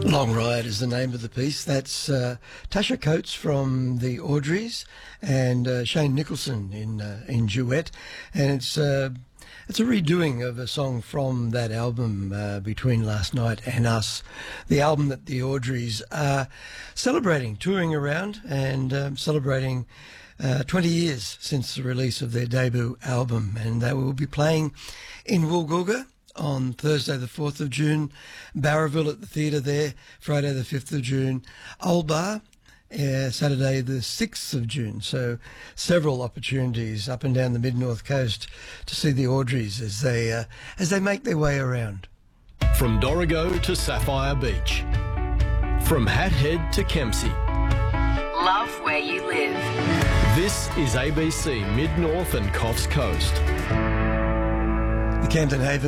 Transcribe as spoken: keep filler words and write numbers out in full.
Long Ride is the name of the piece. That's uh, Tasha Coates from the Audreys and uh, Shane Nicholson in uh, in duet, and it's uh, it's a redoing of a song from that album, uh, Between Last Night and Us, the album that the Audreys are celebrating, touring around and um, celebrating uh, twenty years since the release of their debut album, and they will be playing in Woolgoolga on Thursday the fourth of June, Barraville at the theatre there, Friday the fifth of June, Old Bar, uh, Saturday the sixth of June. So several opportunities up and down the mid-north coast to see the Audreys as they, uh, as they make their way around. From Dorrigo to Sapphire Beach, from Hat Head to Kempsey. Love where you live. This is A B C Mid-North and Coffs Coast. The Campton Haven